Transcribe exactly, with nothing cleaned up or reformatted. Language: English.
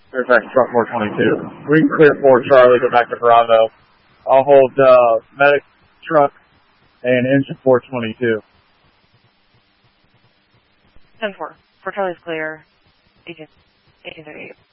Fairfax truck four twenty-two. We can clear four Charlie, go back to Bravo. I'll hold, uh, medic truck and engine four twenty-two. ten four. four Charlie's clear. eighteen, eighteen thirty-eight.